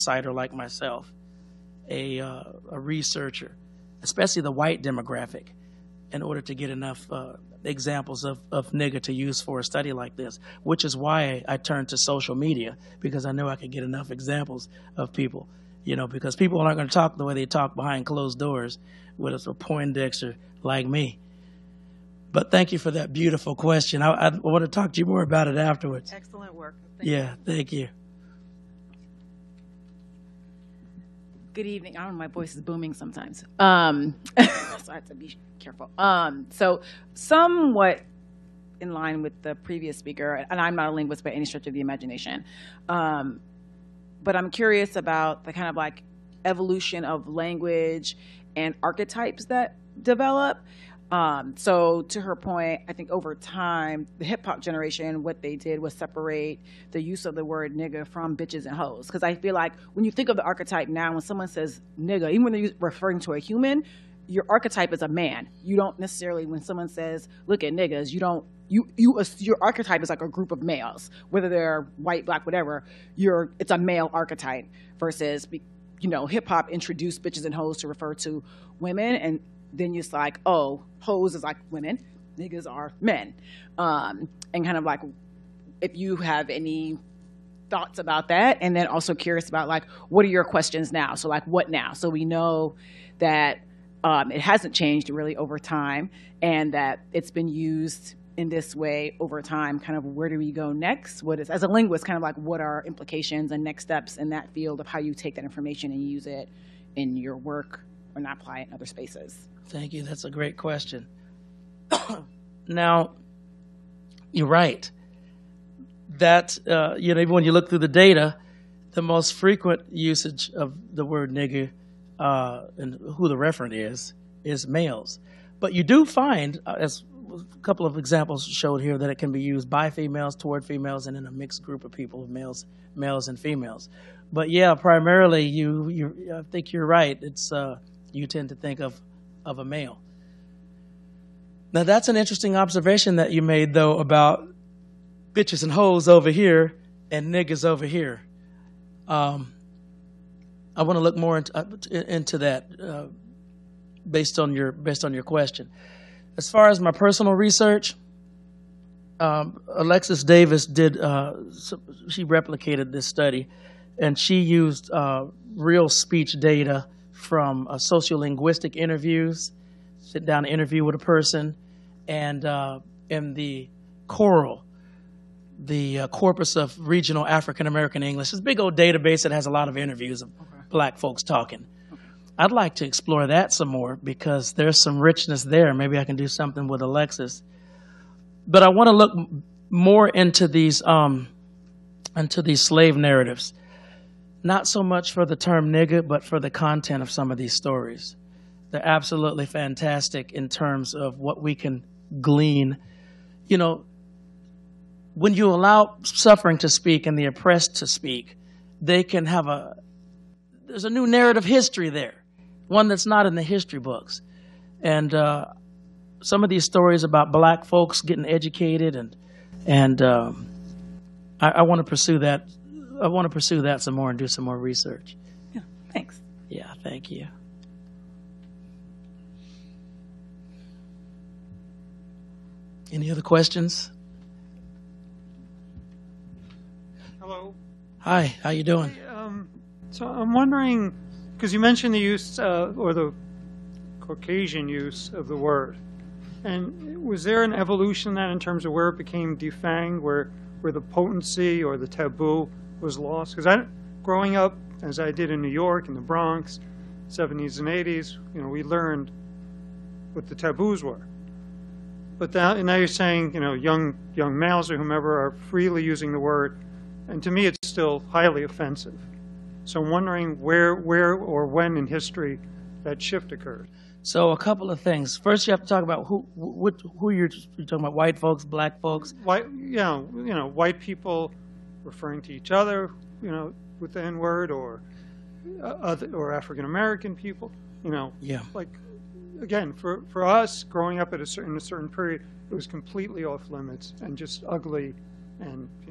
insider like myself, a researcher, especially the white demographic, in order to get enough examples of nigger to use for a study like this, which is why I turned to social media, because I knew I could get enough examples of people, because people aren't going to talk the way they talk behind closed doors with a Poindexter like me. But thank you for that beautiful question. I want to talk to you more about it afterwards. Excellent work. Thank you. Thank you. Good evening. I don't know, my voice is booming sometimes. So I have to be careful. So somewhat in line with the previous speaker, and I'm not a linguist by any stretch of the imagination, but I'm curious about the kind of like evolution of language and archetypes that develop. So to her point, I think over time, the hip hop generation, what they did was separate the use of the word nigga from bitches and hoes. Because I feel like when you think of the archetype now, when someone says nigga, even when they're referring to a human, your archetype is a man. You don't necessarily, when someone says, look at niggas, your archetype is like a group of males, whether they're white, black, whatever, it's a male archetype versus, hip hop introduced bitches and hoes to refer to women, and then it's like, oh, hoes is like women, niggas are men. And kind of like, if you have any thoughts about that, and then also curious about like, what are your questions now? So like, what now? So we know that it hasn't changed really over time, and that it's been used in this way over time. Kind of where do we go next? As a linguist, kind of like what are implications and next steps in that field of how you take that information and use it in your work or not apply it in other spaces? Thank you. That's a great question. Now, you're right. That, even when you look through the data, the most frequent usage of the word nigger and who the referent is males. But you do find, as a couple of examples showed here, that it can be used by females, toward females, and in a mixed group of people, males and females. But yeah, primarily, I think you're right. It's you tend to think of a male. Now, that's an interesting observation that you made, though, about bitches and hoes over here and niggas over here. I want to look more into that based on your question. As far as my personal research, Alexis Davis she replicated this study, and she used real speech data from sociolinguistic interviews, sit down and interview with a person, and in the CORAL, the Corpus of Regional African American English. It's a big old database that has a lot of interviews of black folks talking. I'd like to explore that some more because there's some richness there. Maybe I can do something with Alexis. But I want to look more into these slave narratives. Not so much for the term nigger, but for the content of some of these stories. They're absolutely fantastic in terms of what we can glean. When you allow suffering to speak and the oppressed to speak, they can have there's a new narrative history there, one that's not in the history books. And some of these stories about black folks getting educated, and I want to pursue that. I want to pursue that some more and do some more research. Yeah, thanks. Yeah, thank you. Any other questions? Hello. Hi, how you doing? So I'm wondering, because you mentioned the use or the Caucasian use of the word, and was there an evolution then in terms of where it became defanged, where the potency or the taboo was lost? Because growing up, as I did in New York, in the Bronx, 70s and 80s, we learned what the taboos were. But now you're saying, young males or whomever are freely using the word, and to me it's still highly offensive. So I'm wondering where or when in history that shift occurred. So a couple of things. First, you have to talk about who you're talking about. White folks, black folks. White people referring to each other, with the N-word, or African American people, Yeah. Like, again, for us growing up in a certain period, it was completely off limits and just ugly, and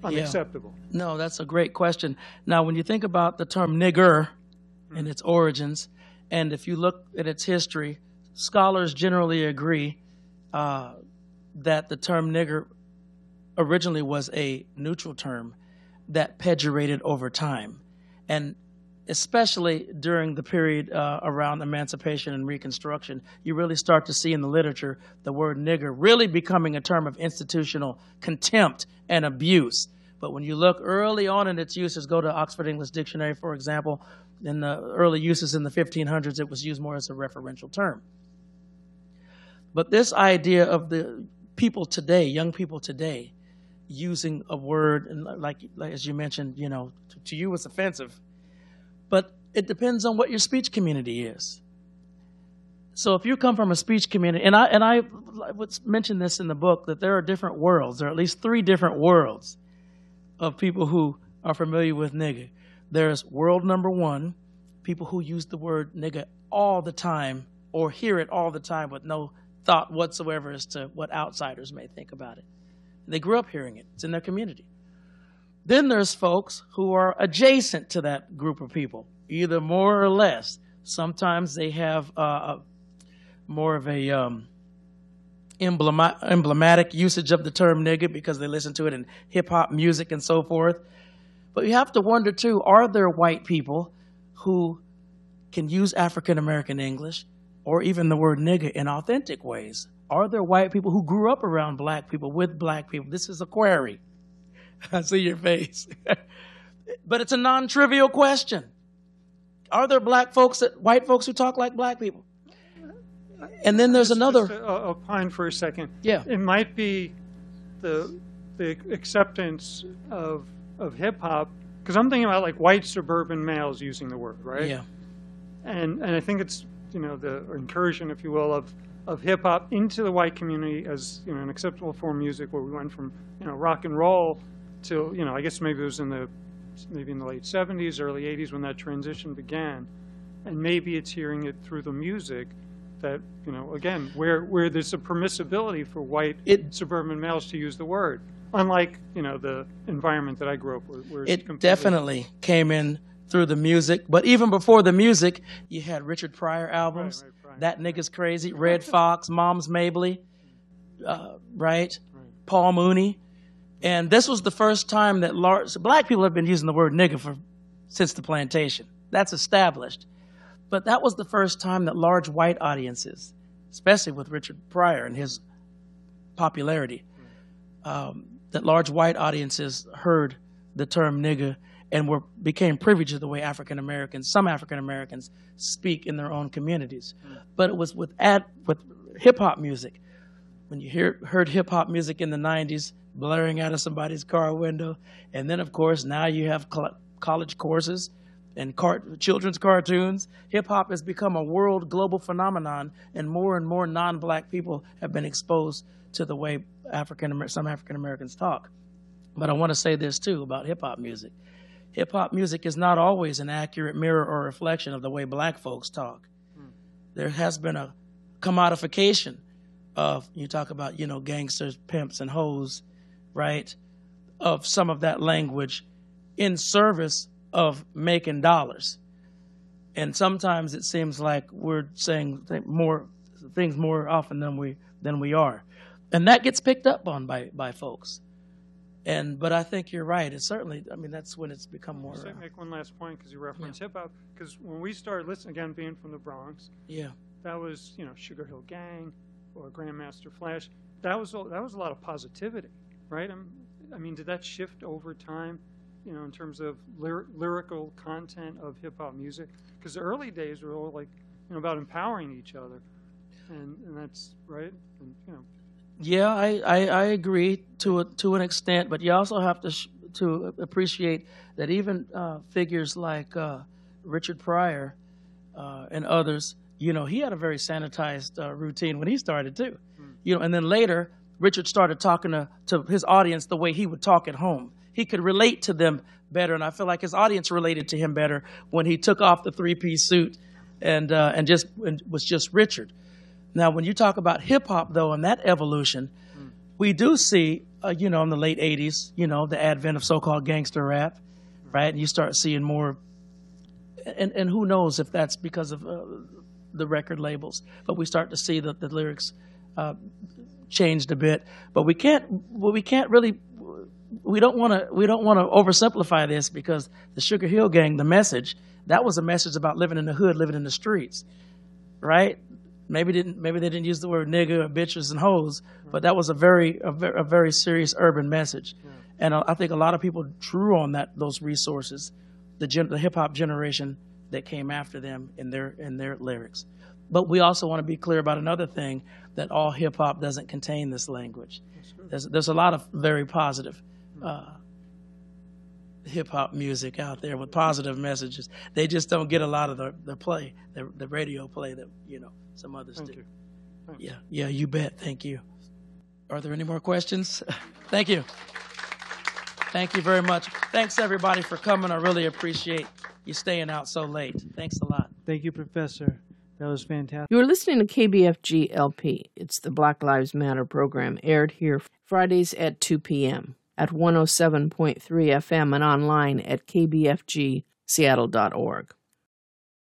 unacceptable? No, that's a great question. Now, when you think about the term nigger and its origins, and if you look at its history, scholars generally agree that the term nigger originally was a neutral term that pejorated over time. And especially during the period around Emancipation and Reconstruction, you really start to see in the literature the word nigger really becoming a term of institutional contempt and abuse. But when you look early on in its uses, go to Oxford English Dictionary, for example, in the early uses in the 1500s, it was used more as a referential term. But this idea of the people today, young people today, using a word, and like as you mentioned, you know, to you it's offensive, but it depends on what your speech community is. So if you come from a speech community, and I would mention this in the book, that there are different worlds, there are at least 3 different worlds of people who are familiar with nigger. There's world number 1, people who use the word nigger all the time or hear it all the time with no thought whatsoever as to what outsiders may think about it. They grew up hearing it. It's in their community. Then there's folks who are adjacent to that group of people, either more or less. Sometimes they have more of a emblematic usage of the term nigger because they listen to it in hip-hop music and so forth. But you have to wonder, too, are there white people who can use African-American English or even the word nigger in authentic ways? Are there white people who grew up around black people, with black people? This is a query. I see your face. But it's a non-trivial question. Are there white folks who talk like black people? And then there's another. Just opine for a second. Yeah. It might be the acceptance of hip hop, because I'm thinking about like white suburban males using the word, right? Yeah. And I think it's, you know, the incursion, if you will, of hip hop into the white community as, you know, an acceptable form of music, where we went from, you know, rock and roll to, you know, I guess maybe it was maybe in the late 70s, early 80s when that transition began. And maybe it's hearing it through the music that, you know, again, where there's a permissibility for white suburban males to use the word, unlike, you know, the environment that I grew up with. Where it definitely came in through the music. But even before the music, you had Richard Pryor albums. Right. That Nigga's Crazy, Red Fox, Mom's Mabley, right? Paul Mooney. And this was the first time that black people have been using the word nigger since the plantation. That's established. But that was the first time that large white audiences, especially with Richard Pryor and his popularity, that large white audiences heard the term nigger and became privy to the way some African Americans speak in their own communities. But it was with hip-hop music. When you heard hip-hop music in the 90s, blaring out of somebody's car window, and then, of course, now you have college courses and children's cartoons. Hip-hop has become a world global phenomenon, and more non-black people have been exposed to the way some African Americans talk. But I want to say this, too, about hip-hop music. Hip-hop music is not always an accurate mirror or reflection of the way black folks talk. There has been a commodification of, you talk about, you know, gangsters, pimps, and hoes, right, of some of that language in service of making dollars. And sometimes it seems like we're saying things more often than we are. And that gets picked up on by folks. But I think you're right. It's certainly, I mean, that's when it's become more. I'll make one last point, because you referenced hip-hop. Because when we started listening, again, being from the Bronx, that was, you know, Sugar Hill Gang or Grandmaster Flash. That was a lot of positivity, right? I mean, did that shift over time, you know, in terms of lyrical content of hip-hop music? Because the early days were all like, you know, about empowering each other. And that's, right? And, you know. Yeah, I agree to an extent, but you also have to appreciate that even figures like Richard Pryor and others, you know, he had a very sanitized routine when he started too. You know, and then later Richard started talking to his audience the way he would talk at home. He could relate to them better, and I feel like his audience related to him better when he took off the 3-piece suit and was just Richard. Now, when you talk about hip-hop, though, and that evolution, we do see in the late 80s, the advent of so-called gangster rap, right? And you start seeing more, and who knows if that's because of the record labels, but we start to see that the lyrics changed a bit. But we don't want to oversimplify this, because the Sugar Hill Gang, the message, that was a message about living in the hood, living in the streets, right? Maybe they didn't use the word nigga or bitches and hoes, but that was a very serious urban message. Yeah. And I think a lot of people drew on those resources, the hip hop generation that came after them in their lyrics. But we also want to be clear about another thing, that all hip hop doesn't contain this language. There's a lot of very positive hip hop music out there with positive messages. They just don't get a lot of the radio play that some others do. Yeah, you bet. Thank you. Are there any more questions? Thank you. Thank you very much. Thanks everybody for coming. I really appreciate you staying out so late. Thanks a lot. Thank you, Professor. That was fantastic. You are listening to KBFG LP. It's the Black Lives Matter program, aired here Fridays at 2 p.m. at 107.3 FM and online at kbfgseattle.org.